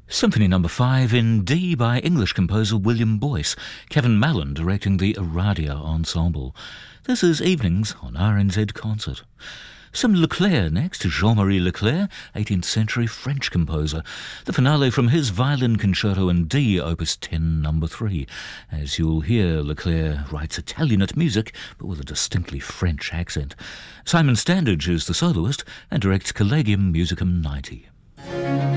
Symphony No. 5 in D by English composer William Boyce, Kevin Mallon directing the Aradia Ensemble. This is Evenings on RNZ Concert. Some Leclair next, Jean-Marie Leclair, 18th century French composer. The finale from his Violin Concerto in D, Opus 10, No. 3. As you'll hear, Leclair writes Italianate music, but with a distinctly French accent. Simon Standage is the soloist and directs Collegium Musicum 90.